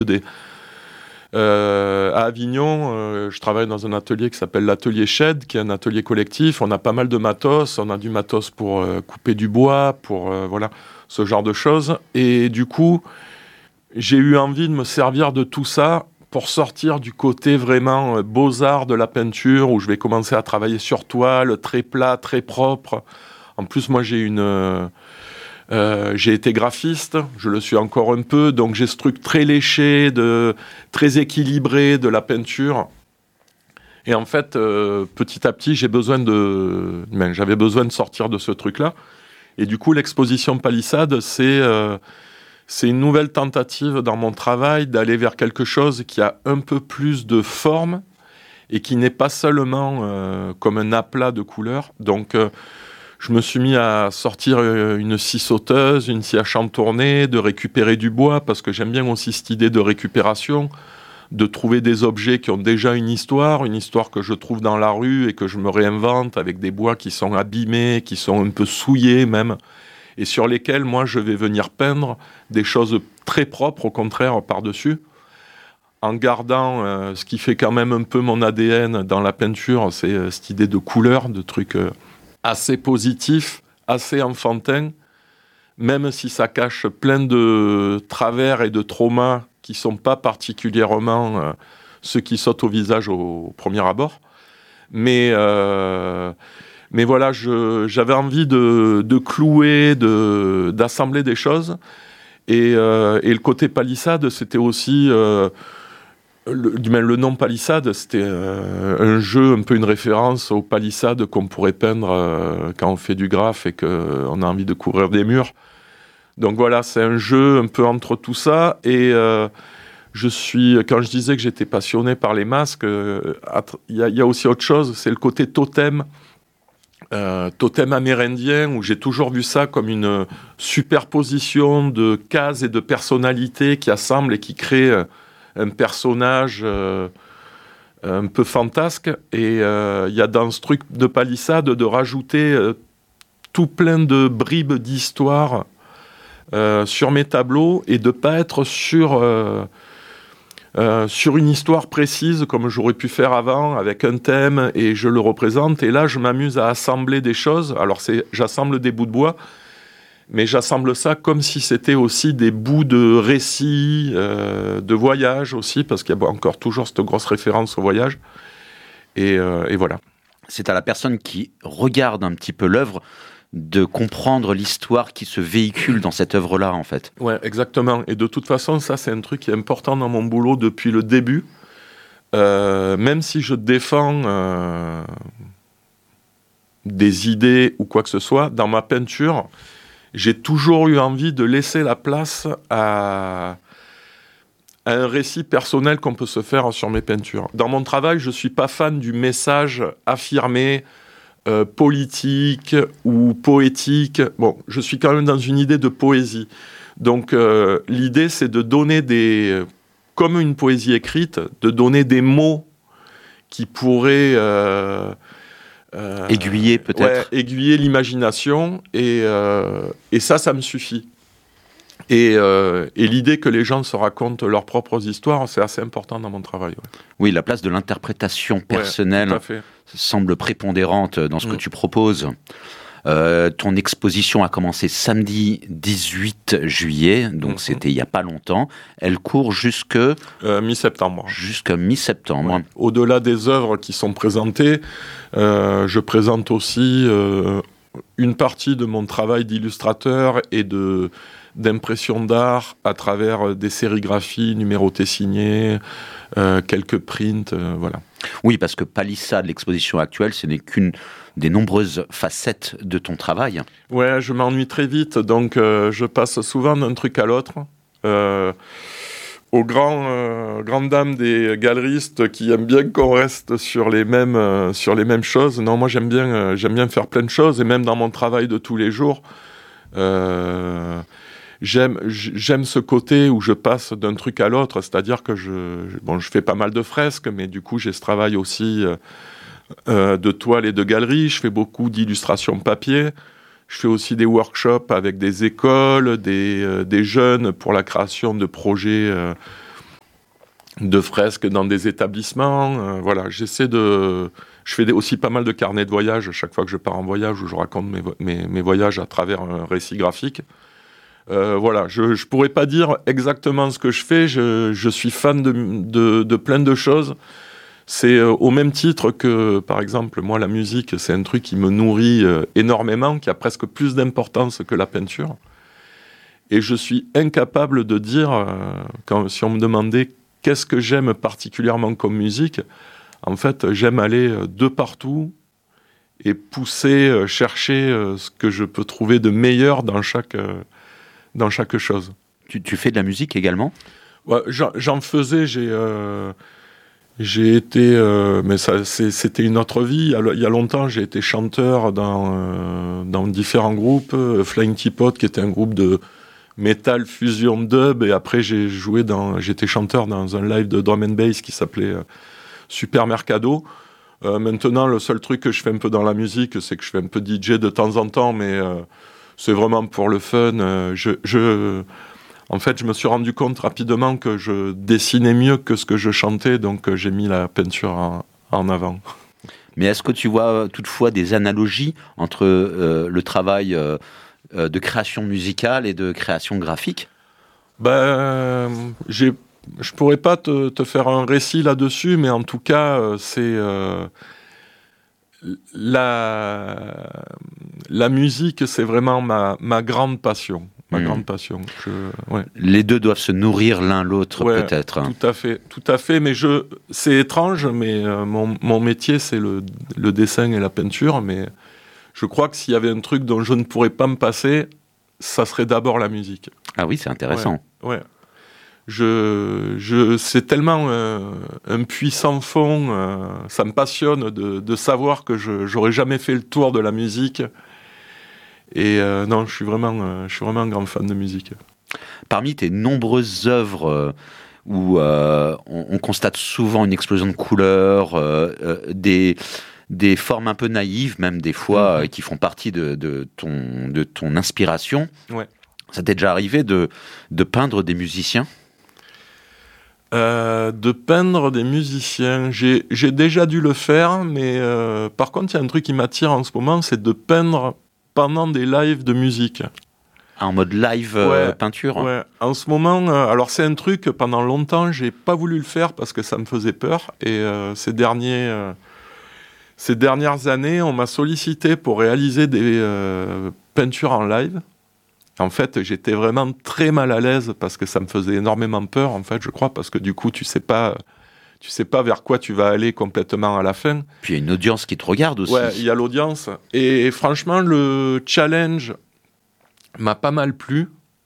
2D. À Avignon, je travaille dans un atelier qui s'appelle l'atelier Shed, qui est un atelier collectif. On a pas mal de matos. On a du matos pour couper du bois, pour ce genre de choses. Et du coup, j'ai eu envie de me servir de tout ça pour sortir du côté vraiment beaux-arts de la peinture, où je vais commencer à travailler sur toile, très plat, très propre. En plus, moi, j'ai été graphiste, je le suis encore un peu, donc j'ai ce truc très léché, très équilibré de la peinture. Et en fait, petit à petit, j'avais besoin de sortir de ce truc-là. Et du coup, l'exposition Palissade, c'est une nouvelle tentative dans mon travail d'aller vers quelque chose qui a un peu plus de forme et qui n'est pas seulement comme un aplat de couleurs. Donc, je me suis mis à sortir une scie sauteuse, une scie à chantourner, de récupérer du bois, parce que j'aime bien aussi cette idée de récupération, de trouver des objets qui ont déjà une histoire que je trouve dans la rue et que je me réinvente avec des bois qui sont abîmés, qui sont un peu souillés même, et sur lesquels, moi, je vais venir peindre des choses très propres, au contraire, par-dessus, en gardant ce qui fait quand même un peu mon ADN dans la peinture, c'est cette idée de couleur, de trucs assez positifs, assez enfantins, même si ça cache plein de travers et de traumas qui ne sont pas particulièrement ceux qui sautent au visage au premier abord. Mais voilà, j'avais envie de clouer, d'assembler des choses. Et le côté palissade, c'était aussi... le nom palissade, c'était un jeu, un peu une référence aux palissades qu'on pourrait peindre quand on fait du graphe et qu'on a envie de couvrir des murs. Donc voilà, c'est un jeu un peu entre tout ça. Et quand je disais que j'étais passionné par les masques, il y a aussi autre chose, c'est le côté totem amérindien, où j'ai toujours vu ça comme une superposition de cases et de personnalités qui assemblent et qui créent un personnage un peu fantasque. Et il y a dans ce truc de palissade de rajouter tout plein de bribes d'histoire sur mes tableaux et de ne pas être sur une histoire précise comme j'aurais pu faire avant avec un thème et je le représente. Et là, je m'amuse à assembler des choses. Alors, j'assemble des bouts de bois, mais j'assemble ça comme si c'était aussi des bouts de récits, de voyage aussi, parce qu'il y a encore toujours cette grosse référence au voyage. Et voilà. C'est à la personne qui regarde un petit peu l'œuvre de comprendre l'histoire qui se véhicule dans cette œuvre-là, en fait. Ouais, exactement. Et de toute façon, ça, c'est un truc qui est important dans mon boulot depuis le début. Même si je défends des idées ou quoi que ce soit, dans ma peinture, j'ai toujours eu envie de laisser la place à un récit personnel qu'on peut se faire sur mes peintures. Dans mon travail, je ne suis pas fan du message affirmé, politique ou poétique. Bon, je suis quand même dans une idée de poésie. Donc, l'idée, c'est de donner comme une poésie écrite, de donner des mots qui pourraient... aiguiller peut-être. Ouais, aiguiller l'imagination. Et ça me suffit. Et l'idée que les gens se racontent leurs propres histoires, c'est assez important dans mon travail. Ouais. Oui, la place de l'interprétation personnelle semble prépondérante dans ce que tu proposes. Ton exposition a commencé samedi 18 juillet, donc c'était il n'y a pas longtemps. Elle court jusqu'à mi-septembre. Jusqu'à mi-septembre. Ouais. Au-delà des œuvres qui sont présentées, je présente aussi une partie de mon travail d'illustrateur et d'impression d'art à travers des sérigraphies numérotées signées, quelques prints, voilà. Oui, parce que Palissade, l'exposition actuelle, ce n'est qu'une des nombreuses facettes de ton travail. Ouais, je m'ennuie très vite, donc je passe souvent d'un truc à l'autre. Aux grandes dames des galeristes qui aiment bien qu'on reste sur les mêmes choses. Non, moi j'aime bien faire plein de choses, et même dans mon travail de tous les jours, j'aime ce côté où je passe d'un truc à l'autre, c'est-à-dire que je fais pas mal de fresques, mais du coup j'ai ce travail aussi de toile et de galerie. Je fais beaucoup d'illustrations papier. Je fais aussi des workshops avec des écoles, des jeunes pour la création de projets de fresques dans des établissements. Voilà, je fais aussi pas mal de carnets de voyage chaque fois que je pars en voyage, où je raconte mes voyages à travers un récit graphique. Voilà, je pourrais pas dire exactement ce que je fais. Je suis fan de plein de choses. C'est au même titre que, par exemple, moi, la musique, c'est un truc qui me nourrit énormément, qui a presque plus d'importance que la peinture. Et je suis incapable de dire, si on me demandait qu'est-ce que j'aime particulièrement comme musique, en fait, j'aime aller de partout et pousser, chercher ce que je peux trouver de meilleur dans chaque chose. Tu fais de la musique également ? Ouais, j'en faisais, j'ai été, mais c'était une autre vie. Il y a longtemps, j'ai été chanteur dans différents groupes. Flying Teapot, qui était un groupe de metal fusion dub, et après j'étais chanteur dans un live de drum and bass qui s'appelait Super Mercado. Maintenant, le seul truc que je fais un peu dans la musique, c'est que je fais un peu DJ de temps en temps, mais c'est vraiment pour le fun. En fait, je me suis rendu compte rapidement que je dessinais mieux que ce que je chantais, donc j'ai mis la peinture en avant. Mais est-ce que tu vois toutefois des analogies entre le travail de création musicale et de création graphique ? Je pourrais pas te faire un récit là-dessus, mais en tout cas, c'est la musique, c'est vraiment ma grande passion. Grande passion. Ouais. Les deux doivent se nourrir l'un l'autre, peut-être. Tout à fait. Mais c'est étrange, mais mon métier, c'est le dessin et la peinture. Mais je crois que s'il y avait un truc dont je ne pourrais pas me passer, ça serait d'abord la musique. Ah oui, c'est intéressant. Ouais. C'est tellement un puits sans fond. Ça me passionne de savoir que j'aurais jamais fait le tour de la musique. Et non, je suis vraiment un grand fan de musique. Parmi tes nombreuses œuvres où on constate souvent une explosion de couleurs, des formes un peu naïves, même des fois, qui font partie de ton inspiration. Ouais. Ça t'est déjà arrivé de peindre des musiciens ? De peindre des musiciens, j'ai déjà dû le faire, mais par contre, il y a un truc qui m'attire en ce moment, c'est de peindre pendant des lives de musique. En mode live peinture. Ouais. En ce moment, alors c'est un truc, pendant longtemps, j'ai pas voulu le faire parce que ça me faisait peur. Et ces dernières années, on m'a sollicité pour réaliser des peintures en live. En fait, j'étais vraiment très mal à l'aise parce que ça me faisait énormément peur, en fait, je crois, parce que du coup, tu sais pas vers quoi tu vas aller complètement à la fin. Puis il y a une audience qui te regarde aussi. Ouais, il y a l'audience. Et franchement, le challenge m'a pas mal plu.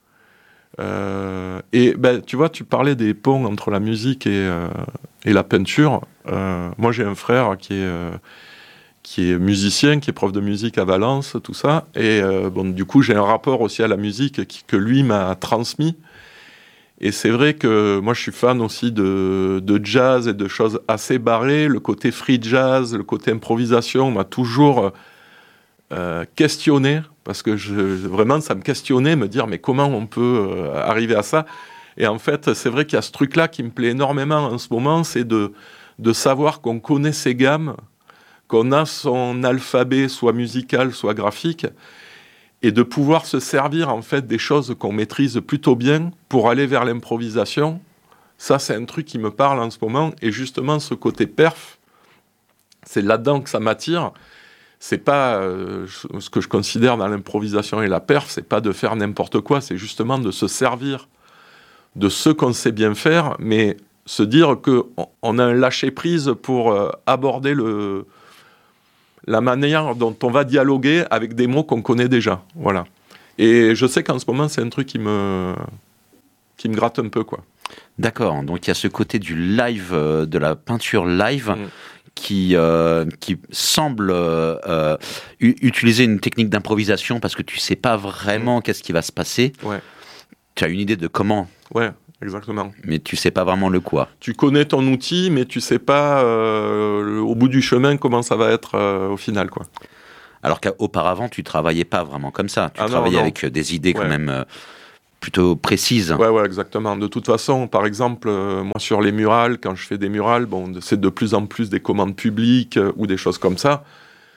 Et tu vois, tu parlais des ponts entre la musique et la peinture. Moi, j'ai un frère qui est musicien, qui est prof de musique à Valence, tout ça. Et du coup, j'ai un rapport aussi à la musique que lui m'a transmis. Et c'est vrai que moi, je suis fan aussi de jazz et de choses assez barrées. Le côté free jazz, le côté improvisation m'a toujours questionné, parce que vraiment, ça me questionnait, me dire, mais comment on peut arriver à ça ? Et en fait, c'est vrai qu'il y a ce truc-là qui me plaît énormément en ce moment, c'est de savoir qu'on connaît ses gammes, qu'on a son alphabet, soit musical, soit graphique, et de pouvoir se servir en fait des choses qu'on maîtrise plutôt bien pour aller vers l'improvisation. Ça, c'est un truc qui me parle en ce moment, et justement ce côté perf, c'est là-dedans que ça m'attire. C'est pas ce que je considère dans l'improvisation et la perf, c'est pas de faire n'importe quoi, c'est justement de se servir de ce qu'on sait bien faire, mais se dire qu'on a un lâcher-prise pour aborder la manière dont on va dialoguer avec des mots qu'on connaît déjà. Voilà. Et je sais qu'en ce moment, c'est un truc qui me gratte un peu, quoi. D'accord. Donc, il y a ce côté du live, de la peinture live, qui semble utiliser une technique d'improvisation parce que tu sais pas vraiment qu'est-ce qui va se passer. Ouais. Tu as une idée de comment. Ouais. Exactement. Mais tu sais pas vraiment le quoi. Tu connais ton outil, mais tu sais pas au bout du chemin comment ça va être au final, quoi. Alors qu'auparavant, tu travaillais pas vraiment comme ça. Tu travaillais avec des idées quand même plutôt précises. Ouais, exactement. De toute façon, par exemple, moi sur les murales, quand je fais des murales, c'est de plus en plus des commandes publiques ou des choses comme ça.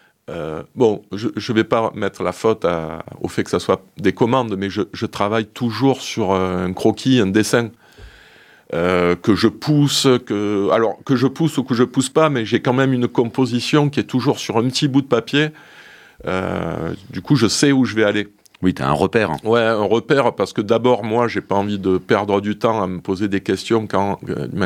Je vais pas mettre la faute au fait que ça soit des commandes, mais je travaille toujours sur un croquis, un dessin. Que je pousse ou que je pousse pas, mais j'ai quand même une composition qui est toujours sur un petit bout de papier. Du coup, je sais où je vais aller. Oui, tu as un repère. Ouais, un repère, parce que d'abord, moi, j'ai pas envie de perdre du temps à me poser des questions quand...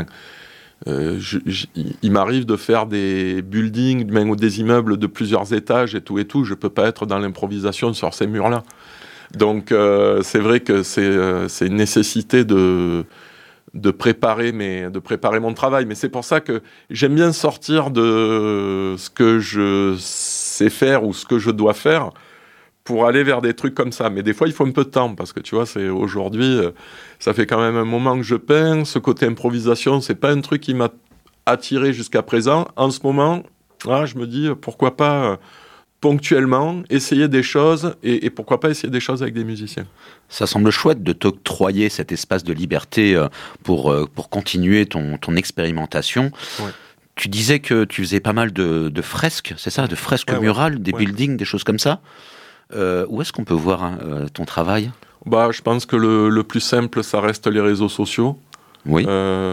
il m'arrive de faire des buildings, même ou des immeubles de plusieurs étages et tout. Je peux pas être dans l'improvisation sur ces murs-là. Donc, c'est vrai que c'est une nécessité de préparer mon travail. Mais c'est pour ça que j'aime bien sortir de ce que je sais faire ou ce que je dois faire pour aller vers des trucs comme ça. Mais des fois, il faut un peu de temps, parce que tu vois, aujourd'hui, ça fait quand même un moment que je peins. Ce côté improvisation, c'est pas un truc qui m'a attiré jusqu'à présent. En ce moment, je me dis, pourquoi pas ponctuellement essayer des choses, et pourquoi pas essayer des choses avec des musiciens. Ça semble chouette de t'octroyer cet espace de liberté pour continuer ton expérimentation. Ouais. Tu disais que tu faisais pas mal de fresques, c'est ça, de fresques murales, des buildings, des choses comme ça. Où est-ce qu'on peut voir ton travail ? Je pense que le plus simple, ça reste les réseaux sociaux. Oui.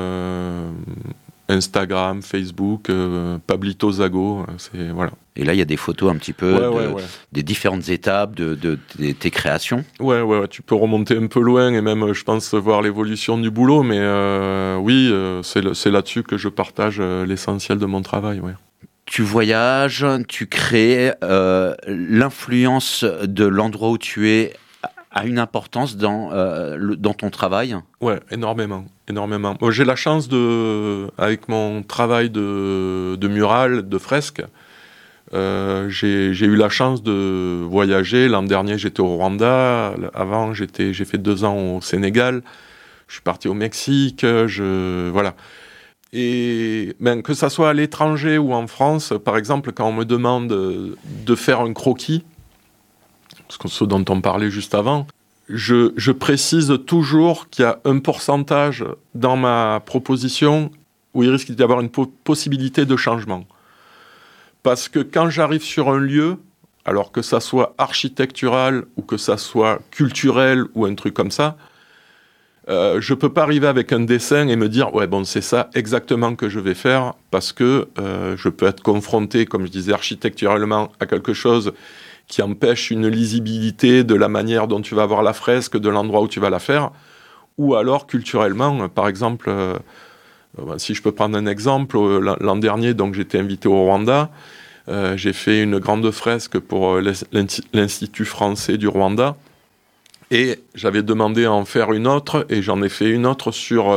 Instagram, Facebook, Pablito Zago, voilà. Et là, il y a des photos un petit peu des différentes étapes de tes créations. Ouais, tu peux remonter un peu loin et même, je pense, voir l'évolution du boulot, mais c'est là-dessus que je partage l'essentiel de mon travail, ouais. Tu voyages, tu crées, l'influence de l'endroit où tu es a une importance dans ton travail ? Ouais, énormément. Moi, j'ai la chance avec mon travail de mural, de fresque, j'ai eu la chance de voyager. L'an dernier, j'étais au Rwanda. Avant, j'ai fait 2 ans au Sénégal. Je suis parti au Mexique. Voilà. Et que ça soit à l'étranger ou en France, par exemple, quand on me demande de faire un croquis, ce dont on parlait juste avant, je précise toujours qu'il y a un pourcentage dans ma proposition où il risque d'y avoir une possibilité de changement. Parce que quand j'arrive sur un lieu, alors que ça soit architectural ou que ça soit culturel ou un truc comme ça, je peux pas arriver avec un dessin et me dire c'est ça exactement que je vais faire, parce que je peux être confronté, comme je disais, architecturalement à quelque chose qui empêche une lisibilité de la manière dont tu vas avoir la fresque, de l'endroit où tu vas la faire, ou alors culturellement, par exemple, si je peux prendre un exemple, l'an dernier, donc j'étais invité au Rwanda, j'ai fait une grande fresque pour l'Institut français du Rwanda, et j'avais demandé à en faire une autre, et j'en ai fait une autre sur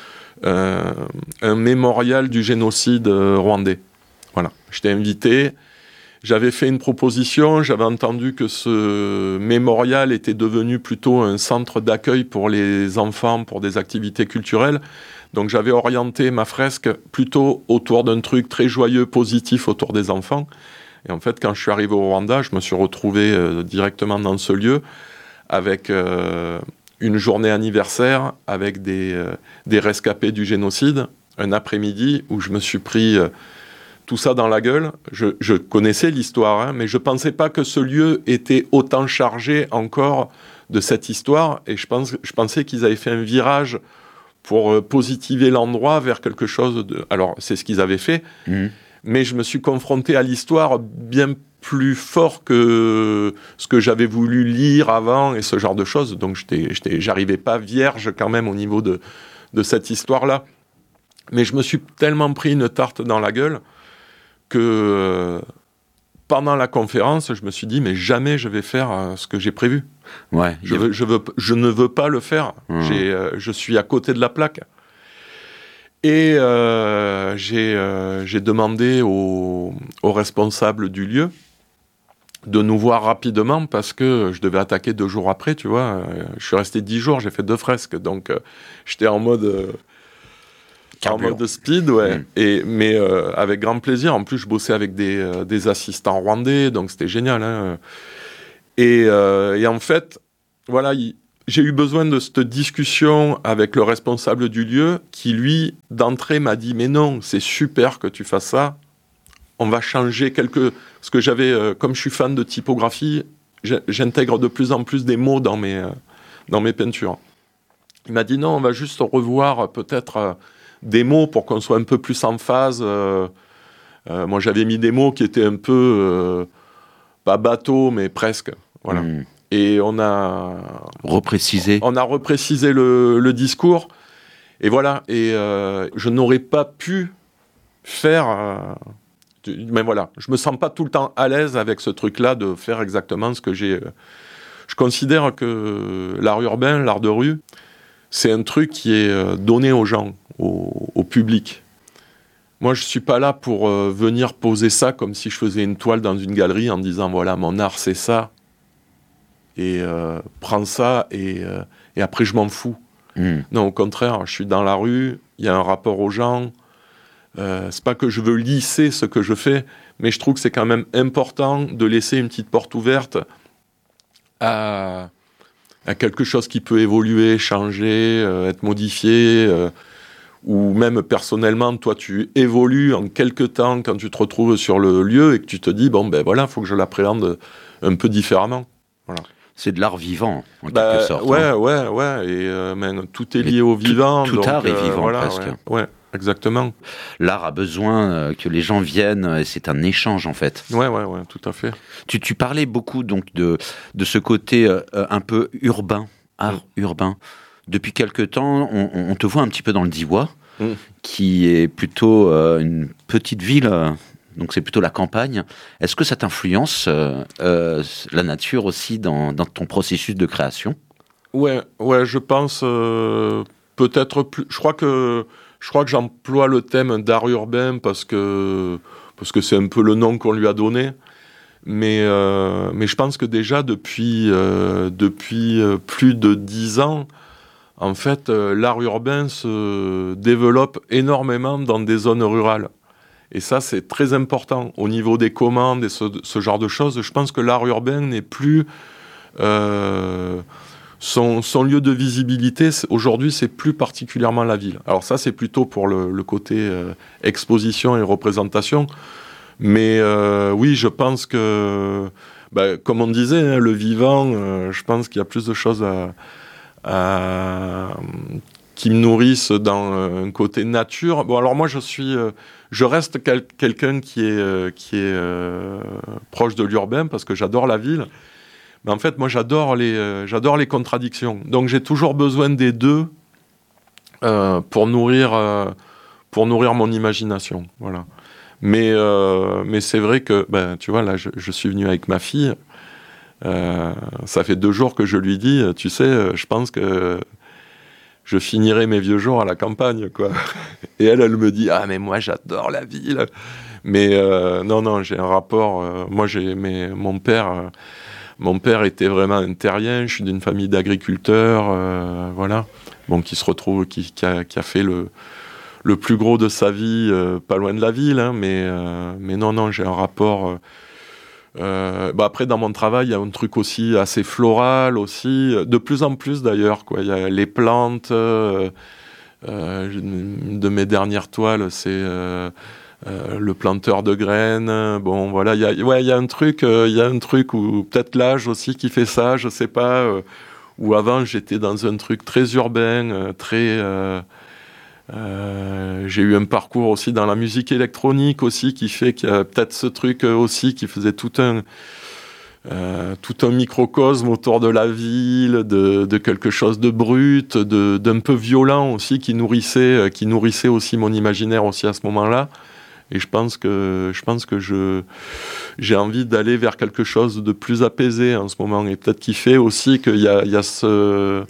un mémorial du génocide rwandais. Voilà, j'étais invité. J'avais fait une proposition, j'avais entendu que ce mémorial était devenu plutôt un centre d'accueil pour les enfants, pour des activités culturelles. Donc j'avais orienté ma fresque plutôt autour d'un truc très joyeux, positif autour des enfants. Et en fait, quand je suis arrivé au Rwanda, je me suis retrouvé directement dans ce lieu avec une journée anniversaire, avec des rescapés du génocide, un après-midi où je me suis pris... tout ça dans la gueule. Je connaissais l'histoire, mais je ne pensais pas que ce lieu était autant chargé encore de cette histoire. Et je pensais qu'ils avaient fait un virage pour positiver l'endroit vers quelque chose de... Alors, c'est ce qu'ils avaient fait. Mais je me suis confronté à l'histoire bien plus fort que ce que j'avais voulu lire avant et ce genre de choses. Donc, j'arrivais pas vierge quand même au niveau de cette histoire-là. Mais je me suis tellement pris une tarte dans la gueule que pendant la conférence, je me suis dit, mais jamais je vais faire ce que j'ai prévu. Ouais, je ne veux pas le faire. Je suis à côté de la plaque. Et j'ai demandé aux responsables du lieu de nous voir rapidement, parce que je devais attaquer 2 jours après, tu vois. Je suis resté 10 jours, j'ai fait 2 fresques. Donc, j'étais en mode... En mode speed, ouais. Mais avec grand plaisir. En plus, je bossais avec des assistants rwandais, donc c'était génial. Hein. Et en fait, voilà, j'ai eu besoin de cette discussion avec le responsable du lieu qui, lui, d'entrée, m'a dit « Mais non, c'est super que tu fasses ça. On va changer quelques... » Parce que j'avais, comme je suis fan de typographie, j'intègre de plus en plus des mots dans mes peintures. Il m'a dit « Non, on va juste revoir peut-être des mots pour qu'on soit un peu plus en phase. » Moi, j'avais mis des mots qui étaient un peu... pas bateau, mais presque. Voilà. Et on a reprécisé le discours. Et voilà. Et je n'aurais pas pu faire... mais voilà, je me sens pas tout le temps à l'aise avec ce truc-là de faire exactement ce que j'ai... Je considère que l'art urbain, l'art de rue, c'est un truc qui est donné aux gens, au public. Moi, je suis pas là pour venir poser ça comme si je faisais une toile dans une galerie en disant, voilà, mon art, c'est ça. Et prends ça et après, je m'en fous. Non, au contraire, je suis dans la rue, il y a un rapport aux gens. C'est pas que je veux lisser ce que je fais, mais je trouve que c'est quand même important de laisser une petite porte ouverte à quelque chose qui peut évoluer, changer, être modifié, ou même personnellement, toi tu évolues en quelque temps quand tu te retrouves sur le lieu et que tu te dis, bon ben voilà, il faut que je l'appréhende un peu différemment. Voilà. C'est de l'art vivant, en quelque sorte. Ouais, et même, tout est lié au vivant. Tout art est vivant, voilà, presque. Ouais. Exactement. L'art a besoin que les gens viennent, c'est un échange en fait. Ouais, tout à fait. Tu parlais beaucoup donc de ce côté un peu urbain, art urbain. Depuis quelque temps, on te voit un petit peu dans le Diois, qui est plutôt une petite ville, donc c'est plutôt la campagne. Est-ce que ça t'influence, la nature aussi, dans ton processus de création ? Ouais, je pense peut-être plus... Je crois que j'emploie le thème d'art urbain parce que c'est un peu le nom qu'on lui a donné. Mais je pense que déjà, depuis plus de 10 ans, en fait, l'art urbain se développe énormément dans des zones rurales. Et ça, c'est très important. Au niveau des commandes et ce genre de choses, je pense que l'art urbain n'est plus... Son lieu de visibilité, aujourd'hui, c'est plus particulièrement la ville. Alors ça, c'est plutôt pour le côté exposition et représentation. Mais oui, je pense que, comme on disait, hein, le vivant, je pense qu'il y a plus de choses qui me nourrissent dans un côté nature. Bon, alors moi, je reste quelqu'un qui est proche de l'urbain parce que j'adore la ville. Mais en fait, moi, j'adore les contradictions. Donc, j'ai toujours besoin des deux pour nourrir mon imagination. Voilà. Mais c'est vrai que, tu vois, là, je suis venu avec ma fille. Ça fait 2 jours que je lui dis, tu sais, je pense que je finirai mes vieux jours à la campagne, quoi. Et elle me dit, ah, mais moi, j'adore la ville. Mais non, j'ai un rapport... Mon père était vraiment un terrien, je suis d'une famille d'agriculteurs, voilà. Bon, qui se retrouve, qui a fait le plus gros de sa vie, pas loin de la ville, hein, mais non, j'ai un rapport... après, dans mon travail, il y a un truc aussi assez floral, aussi, de plus en plus d'ailleurs, quoi. Il y a les plantes, de mes dernières toiles, c'est... le planteur de graines, bon voilà, il y a un truc où peut-être l'âge aussi qui fait ça, je sais pas, où avant j'étais dans un truc très urbain, j'ai eu un parcours aussi dans la musique électronique aussi qui fait qu'il y a peut-être ce truc aussi qui faisait tout un microcosme autour de la ville, de quelque chose de brut, d'un peu violent aussi qui nourrissait aussi mon imaginaire aussi à ce moment-là. Et je pense que j'ai envie d'aller vers quelque chose de plus apaisé en ce moment. Et peut-être qu'il fait aussi qu'il y a ce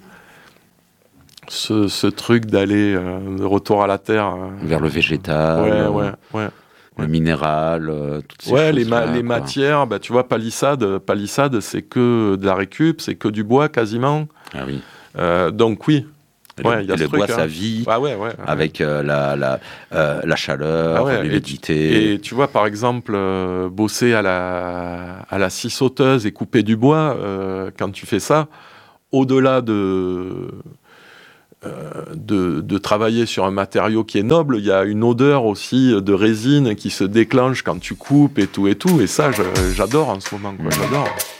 truc d'aller de retour à la terre. Vers le végétal. Ouais. Le minéral, toutes ces choses. Les matières, tu vois, palissade, c'est que de la récup, c'est que du bois quasiment. Ah oui. Donc oui. Le bois, sa vie, avec la chaleur, l'humidité. Et tu vois, par exemple, bosser à la scie sauteuse et couper du bois, quand tu fais ça, au-delà de travailler sur un matériau qui est noble, il y a une odeur aussi de résine qui se déclenche quand tu coupes et tout, et ça, j'adore en ce moment, quoi, j'adore.